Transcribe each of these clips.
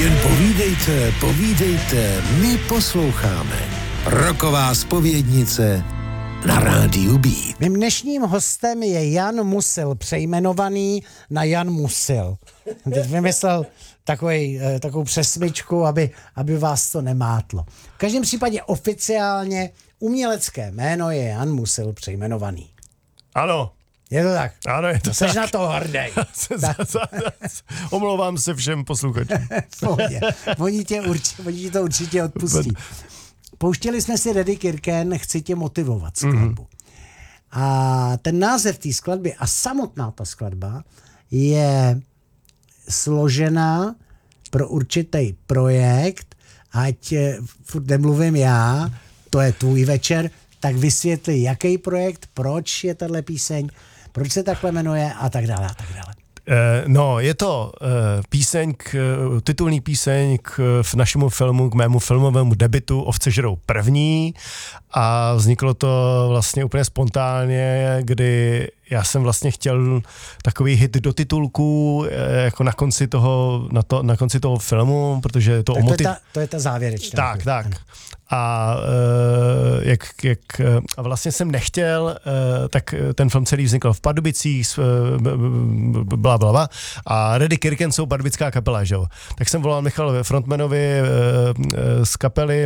Jen povídejte, povídejte, my posloucháme. Rocková zpovědnice na rádiu Beat. Mým dnešním hostem je Jan Musil, přejmenovaný na Jan Musil. Teď vymyslel takovou přesmičku, aby vás to nemátlo. V každém případě oficiálně umělecké jméno je Jan Musil přejmenovaný. Ano. Je to tak? Ano, je to tak. Jseš na to hrdej. Omlouvám se všem posluchačům. Oni ti to určitě odpustí. Pouštěli jsme si Reddy Kirken, Chci tě motivovat skladbu. A ten název té skladby a samotná ta skladba je složená pro určitý projekt, ať furt nemluvím já, to je tvůj večer, tak vysvětli, jaký projekt, proč je tahle píseň, proč se takhle jmenuje a tak dále a tak dále. No, je to titulní píseň k našemu filmu, k mému filmovému debutu Ovce žerou první a vzniklo to vlastně úplně spontánně, kdy já jsem vlastně chtěl takový hit do titulku jako na konci toho filmu, protože to to je ta závěrečná. Tak. A a vlastně jsem nechtěl, tak ten film celý vznikl v Pardubicích, blablabla, a Reddy Kirken jsou pardubická kapela, že jo. Tak jsem volal Michalovi frontmanovi z kapely,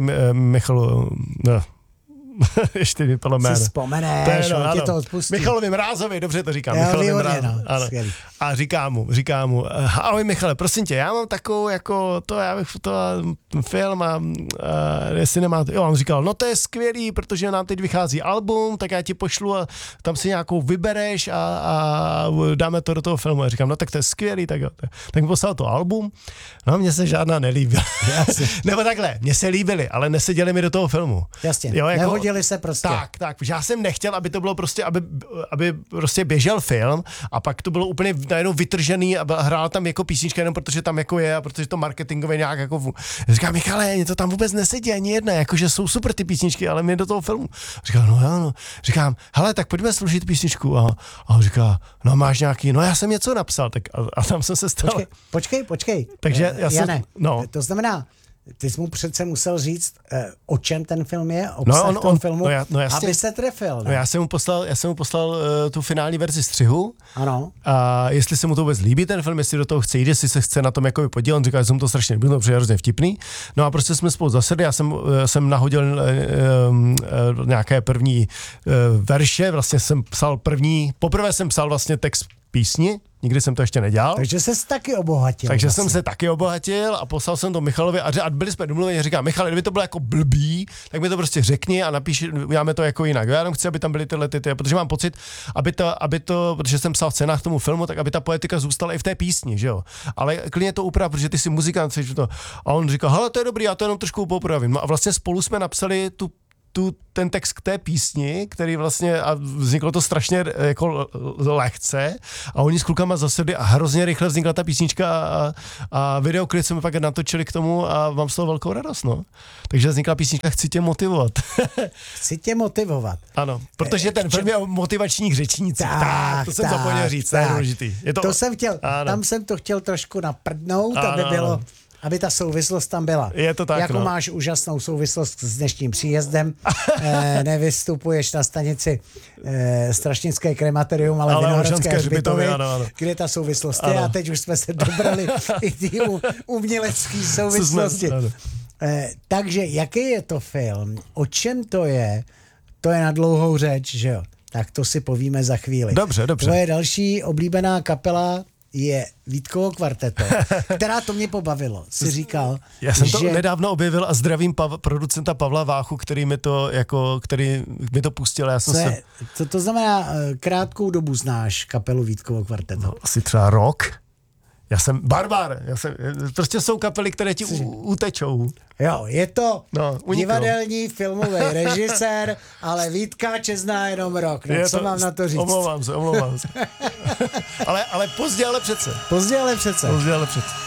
ještě mi vypadlo jméno. Si vzpomeneš, on ti to odpustí. Michalovi Mrázovi, dobře to říkám. Michalovi Mrázovi. no, Ano. A říká mu, ahoj Michale, prosím tě, já mám takovou, já bych to film a jestli nemáte, jo, on říkal, no to je skvělý, protože nám teď vychází album, tak já ti pošlu a tam si nějakou vybereš a dáme to do toho filmu. A říkám, no tak to je skvělý, tak jo. Tak mi poslal to album, no mně se žádná nelíbila. Nebo takhle, mně se líbily, ale neseděli mi do toho filmu. Jasně, jo, jako, nehodili se prostě. Tak, já jsem nechtěl, aby to bylo prostě, aby prostě běžel film a pak to bylo úplně najednou vytržený a hrála tam jako písnička jenom protože tam jako je a protože to marketingově nějak jako... Říkám, Michale, mě to tam vůbec nesedí ani jedna, jakože jsou super ty písničky, ale mě do toho filmu. Říkám, no jo, no. Říkám, hele, tak pojďme složit písničku a on říká, no máš nějaký, no já jsem něco napsal, tak a tam jsem se stal. Počkej. Takže já jsem... Jane, to znamená, ty jsi mu přece musel říct, o čem ten film je, obsah toho filmu, aby se trefil. Ne? No já jsem mu poslal tu finální verzi střihu. Ano. A jestli se mu to vůbec líbí ten film, jestli do toho chce jít, jestli se chce na tom jako podílet, on říká, že jsem to strašně líbil, protože je hrozně vtipný. No a prostě jsme spolu zasedli, já jsem nahodil nějaké první verše, vlastně poprvé jsem psal vlastně text písni, nikdy jsem to ještě nedělal. Takže ses taky obohatil. Takže jsem se taky obohatil a poslal jsem to Michalovi a byli jsme domluveni, říkám, Michale, kdyby to bylo jako blbý, tak mi to prostě řekni a uděláme to jako jinak. Já jenom chci, aby tam byly tyhle, protože mám pocit, aby to, protože jsem psal scénář k tomu filmu, tak aby ta poetika zůstala i v té písni, že jo. Ale klidně to uprav, protože ty jsi muzikant, že to. A on říkal, hele, to je dobrý, já to jenom trošku popravím. No a vlastně spolu jsme napsali ten text k té písni, který vlastně, a vzniklo to strašně jako lehce a oni s klukama zasedli a hrozně rychle vznikla ta písnička a videoklip jsme pak natočili k tomu a mám z toho velkou radost, no. Takže vznikla písnička Chci tě motivovat. Chci tě motivovat. Ano, protože ten film je o motivačních řečnících. Tak, to jsem zapomněl říct, to je důležitý. To jsem chtěl, tam jsem to chtěl trošku naprdnout, aby ta souvislost tam byla. Je to tak, jako máš úžasnou souvislost s dnešním příjezdem. Nevystupuješ na stanici Strašnické krematorium, ale Vinohradské hřbitovy, kde ta souvislost je. A teď už jsme se dobrali i té umělecké souvislosti. Takže jaký je to film? O čem to je? To je na dlouhou řeč, že jo? Tak to si povíme za chvíli. Dobře. Tvoje další oblíbená kapela je Vítkovo kvarteto, která to mě pobavilo. Jsi říkal, já jsem to nedávno objevil a zdravím producenta Pavla Váchu, který mi to pustil. Co to znamená, krátkou dobu znáš kapelu Vítkovo kvarteto? No, asi třeba rok. Já jsem barbar. Prostě jsou kapely, které ti utečou. Jo, je to divadelní filmový režisér, ale Vítka zná jenom rok. No, co mám na to říct? Omlouvám se. ale pozdě, ale přece. Pozdě, ale přece.